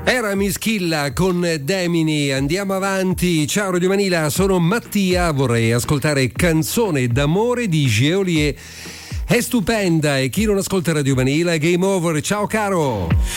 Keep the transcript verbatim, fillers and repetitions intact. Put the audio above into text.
Era Mischilla con Demini, andiamo avanti. Ciao Radio Manila, sono Mattia, vorrei ascoltare Canzone d'amore di Geolier. È stupenda e chi non ascolta Radio Manila è game over. Ciao caro.